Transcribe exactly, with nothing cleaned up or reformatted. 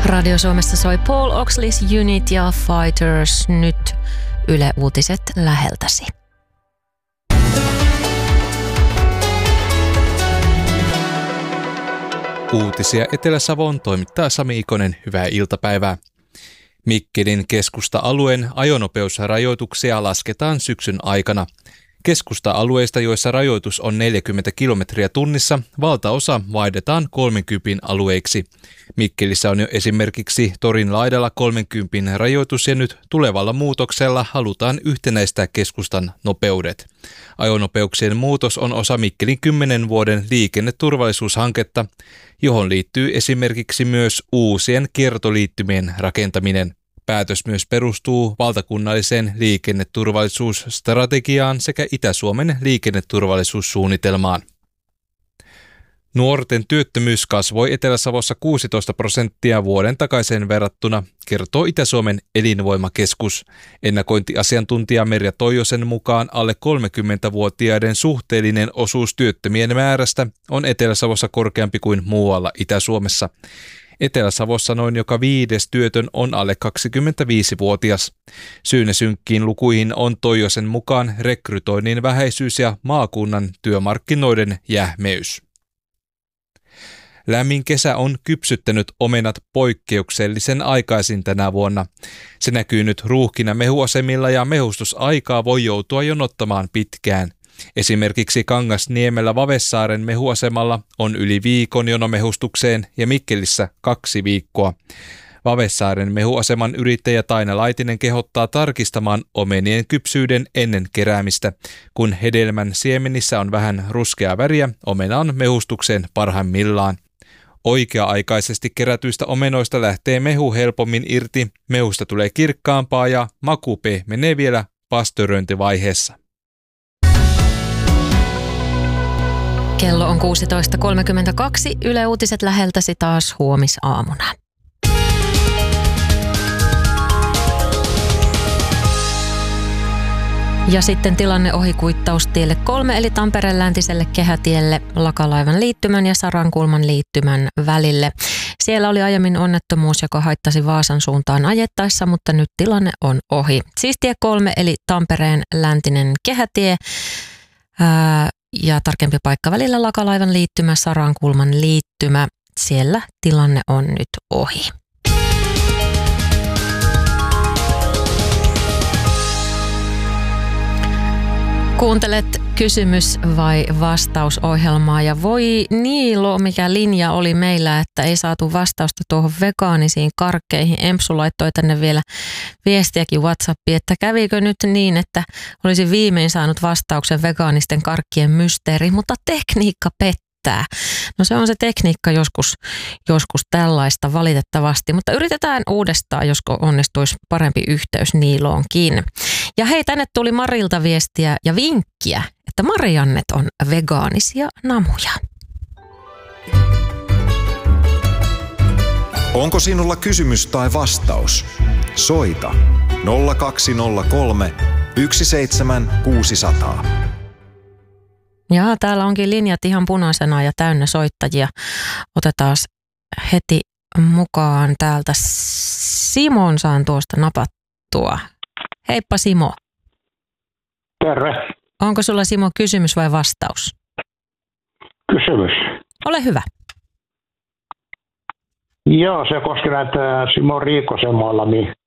Radio Suomessa soi Paul Oxley's Unit ja Fighters, nyt Yle Uutiset läheltäsi. Uutisia Etelä-Savon toimittaa Sami Ikonen, hyvää iltapäivää. Mikkelin keskusta-alueen ajonopeusrajoituksia lasketaan syksyn aikana. Keskusta-alueista, joissa rajoitus on neljäkymmentä kilometriä tunnissa, valtaosa vaihdetaan kolmenkympin alueiksi. Mikkelissä on jo esimerkiksi torin laidalla kolmenkympin rajoitus ja nyt tulevalla muutoksella halutaan yhtenäistää keskustan nopeudet. Ajonopeuksien muutos on osa Mikkelin kymmenen vuoden liikenneturvallisuushanketta, johon liittyy esimerkiksi myös uusien kiertoliittymien rakentaminen. Päätös myös perustuu valtakunnalliseen liikenneturvallisuusstrategiaan sekä Itä-Suomen liikenneturvallisuussuunnitelmaan. Nuorten työttömyys kasvoi Etelä-Savossa kuusitoista prosenttia vuoden takaiseen verrattuna, kertoo Itä-Suomen elinvoimakeskus. Ennakointiasiantuntija Merja Toijosen mukaan alle kolmekymmentävuotiaiden suhteellinen osuus työttömien määrästä on Etelä-Savossa korkeampi kuin muualla Itä-Suomessa. Etelä-Savossa noin joka viides työtön on alle kaksikymmentäviisivuotias. Syynä synkkiin lukuihin on Toijosen mukaan rekrytoinnin vähäisyys ja maakunnan työmarkkinoiden jähmeys. Lämmin kesä on kypsyttänyt omenat poikkeuksellisen aikaisin tänä vuonna. Se näkyy nyt ruuhkina mehuasemilla ja mehustusaikaa voi joutua jonottamaan pitkään. Esimerkiksi Kangasniemellä Vavessaaren mehuasemalla on yli viikon jono mehustukseen ja Mikkelissä kaksi viikkoa. Vavessaaren mehuaseman yrittäjä Taina Laitinen kehottaa tarkistamaan omenien kypsyyden ennen keräämistä. Kun hedelmän siemenissä on vähän ruskeaa väriä, omena on mehustukseen parhaimmillaan. Oikea-aikaisesti kerätyistä omenoista lähtee mehu helpommin irti, mehusta tulee kirkkaampaa ja maku pehmenee vielä pastöröintivaiheessa. Kello on kuusitoista kolmekymmentäkaksi. Yle Uutiset läheltäsi taas huomisaamuna. Ja sitten tilanne ohikuittaustielle kolme eli Tampereen läntiselle kehätielle Lakalaivan liittymän ja Sarankulman liittymän välille. Siellä oli aiemmin onnettomuus, joka haittasi Vaasan suuntaan ajettaessa, mutta nyt tilanne on ohi. Siis tie kolme eli Tampereen läntinen kehätie ää, ja tarkempi paikka välillä Lakalaivan liittymä, Sarankulman liittymä. Siellä tilanne on nyt ohi. Kuuntelet kysymys- vai vastausohjelmaa ja voi niilo, mikä linja oli meillä, että ei saatu vastausta tuohon vegaanisiin karkkeihin. Empsu laittoi tänne vielä viestiäkin WhatsAppiin, että kävikö nyt niin, että olisi viimein saanut vastauksen vegaanisten karkkien mysteeriin, mutta tekniikka pettää. No se on se tekniikka joskus, joskus tällaista valitettavasti, mutta yritetään uudestaan, josko onnistuisi parempi yhteys Niiloonkin. Ja hei, tänne tuli Marilta viestiä ja vinkkiä, että Mariannet on vegaanisia namuja. Onko sinulla kysymys tai vastaus? Soita nolla kaksi nolla kolme yksi seitsemän kuusi nolla nolla. Ja täällä onkin linjat ihan punaisena ja täynnä soittajia. Otetaan heti mukaan täältä. Simon saan tuosta napattua. Heippa Simo. Terve. Onko sulla Simo kysymys vai vastaus? Kysymys. Ole hyvä. Joo, se koski näitä Simo Riikosen maailmia